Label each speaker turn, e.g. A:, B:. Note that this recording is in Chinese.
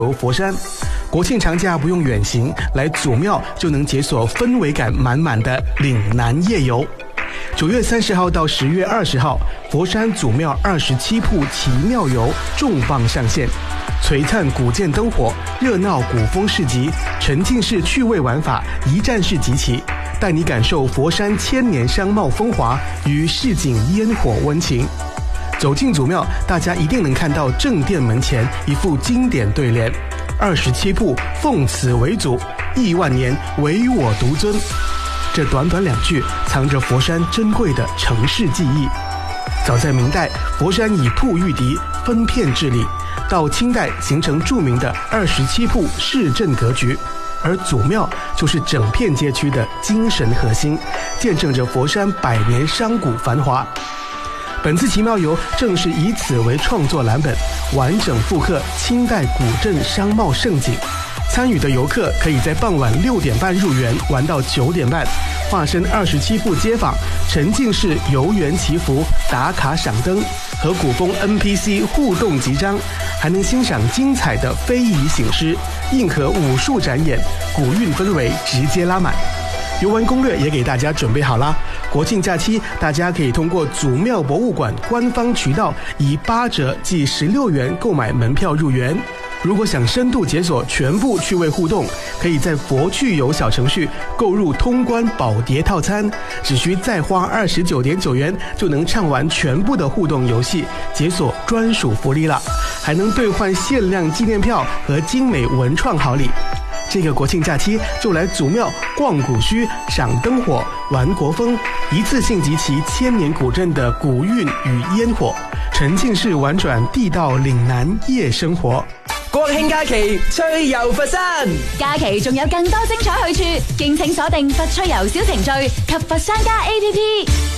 A: 佛山。国庆长假不用远行，来祖庙就能解锁氛围感满满的岭南夜游。9月30号到10月20号，佛山祖庙27铺奇妙游重磅上线，璀璨古建灯火，热闹古风市集，沉浸式趣味玩法一站式集齐，带你感受佛山千年商贸风华与市井烟火温情。走进祖庙，大家一定能看到正殿门前一副经典对联：27铺奉此为祖，亿万年唯我独尊。这短短2句，藏着佛山珍贵的城市记忆。早在明代，佛山以铺御敌，分片治理，到清代形成著名的27铺市镇格局，而祖庙就是整片街区的精神核心，见证着佛山100年商贾繁华。本次奇妙游正是以此为创作蓝本，完整复刻清代古镇商贸盛景。参与的游客可以在傍晚6点半入园，玩到9点半，化身27铺街坊，沉浸式游园祈福、打卡赏灯，和古风 NPC 互动集章，还能欣赏精彩的非遗醒狮，硬核武术展演，古韵氛围直接拉满。游玩攻略也给大家准备好啦！国庆假期，大家可以通过祖庙博物馆官方渠道以8折即16元购买门票入园。如果想深度解锁全部趣味互动，可以在佛趣游小程序购入通关宝碟套餐，只需再花29.9元就能畅玩全部的互动游戏，解锁专属福利了，还能兑换限量纪念票和精美文创好礼。这个国庆假期就来祖庙逛古墟、赏灯火、玩国风，一次性集齐千年古镇的古韵与烟火，沉浸式玩转地道岭南夜生活。
B: 國慶假期趣遊佛山，
C: 假期仲有更多精彩去處，敬請鎖定佛趣遊小程序及佛山家 APP。